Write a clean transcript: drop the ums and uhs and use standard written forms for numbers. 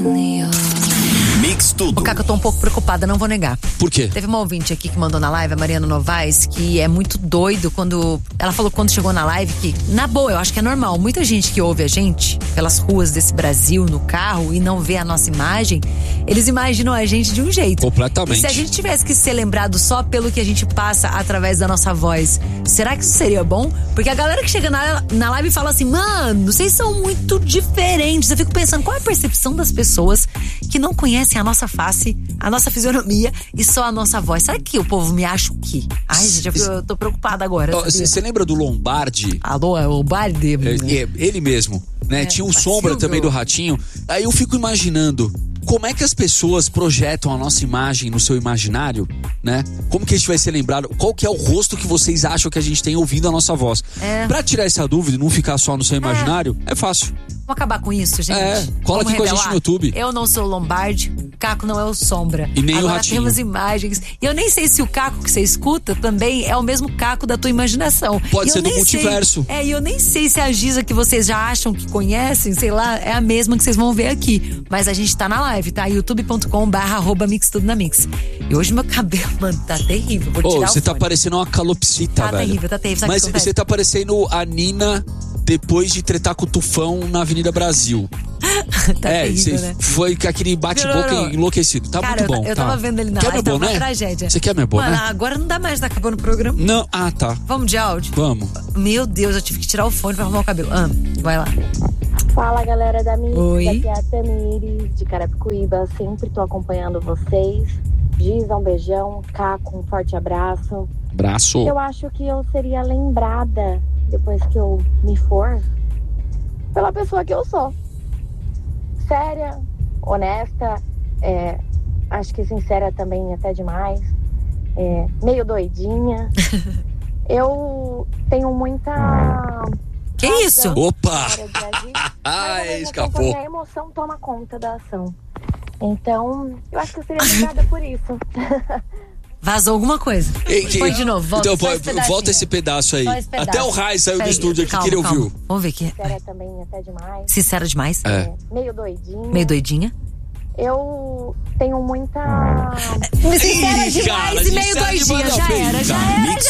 Mix Tudo. O Caco, eu tô um pouco preocupada, não vou negar. Por quê? Teve uma ouvinte aqui que mandou na live, a Mariana Novaes, que é muito doido quando... Ela falou quando chegou na live que, na boa, eu acho que é normal. Muita gente que ouve a gente pelas ruas desse Brasil, no carro, e não vê a nossa imagem, eles imaginam a gente de um jeito. Completamente. E se a gente tivesse que ser lembrado só pelo que a gente passa através da nossa voz, será que isso seria bom? Porque a galera que chega na live fala assim, mano, vocês são muito diferentes. Eu fico pensando, qual é a percepção das pessoas que não conhecem a nossa face, a nossa fisionomia e só a nossa voz? Será que o povo me acha o quê? Ai, gente, eu tô preocupada agora. Você lembra do Lombardi? Alô, é o Lombardi? Ele mesmo, né? Tinha o Sombra Silvio. também do Ratinho. Aí eu fico imaginando como é que as pessoas projetam a nossa imagem no seu imaginário, né? Como que a gente vai ser lembrado? Qual que é o rosto que vocês acham que a gente tem ouvindo a nossa voz? Pra tirar essa dúvida e não ficar só no seu imaginário, é fácil. Vamos acabar com isso, gente? Cola Vamos aqui com a gente revelar? no YouTube. Eu não sou o Lombardi, Caco não é o Sombra. E nem o Agora Ratinho. temos imagens. E eu nem sei se o Caco que você escuta também é o mesmo Caco da tua imaginação. Pode E ser eu do nem multiverso. E eu nem sei se a Giza que vocês já acham que conhecem, sei lá, é a mesma que vocês vão ver aqui. Mas a gente tá na live, tá? youtube.com/mixtudonamix. E hoje meu cabelo, mano, tá terrível. Vou tirar Você o tá fone. parecendo uma calopsita, Tá velho. terrível, tá terrível. Sabe o Mas que acontece? você tá parecendo a Nina depois de tretar com o Tufão na Avenida Brasil. Tá terrível, né? Foi com aquele bate-boca Não. enlouquecido. Tá Cara, muito bom. eu tá. tava vendo ele na Quer live, meu tava uma boné? tragédia. Você quer meu boné? Mano, agora não dá mais, tá acabando o programa. Não, tá. Vamos de áudio? Vamos. Meu Deus, eu tive que tirar o fone pra arrumar o cabelo. Vai lá. Fala, galera da Mix, Oi. aqui é a Tamires de Carapicuíba, sempre tô acompanhando vocês. Giza, um beijão, Caco, um forte abraço. Braço. Eu acho que eu seria lembrada, depois que eu me for, pela pessoa que eu sou. Séria, honesta, acho que sincera também até demais, meio doidinha. Eu tenho muita... Que isso? Opa! Mas Escapou. a emoção toma conta da ação. Então, eu acho que eu seria lembrada por isso. Vazou alguma coisa. Põe de novo, volta, Então, só esse pedacinho. volta esse pedaço aí. Só esse pedaço. Até o Rai saiu do Peraí, estúdio aqui calma, que ele calma. ouviu. Vamos ver aqui. Sincera também até demais. Sincera demais? Meio doidinha. Meio doidinha? Eu tenho muita... Sincera Ih, demais cara, e meio sincera doidinha. demais, Já bem, era, já cara. era. Mix